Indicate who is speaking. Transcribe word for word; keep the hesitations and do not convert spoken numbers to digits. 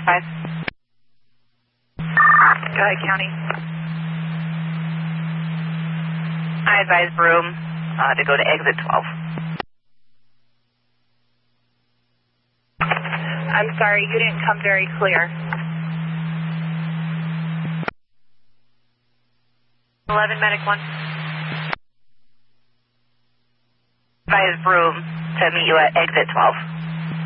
Speaker 1: five.
Speaker 2: Guy County.
Speaker 1: I advise Broome uh, to go to exit twelve.
Speaker 2: I'm sorry, you didn't come very clear.
Speaker 3: eleven, medic one.
Speaker 1: Advise Broome to meet you at exit twelve.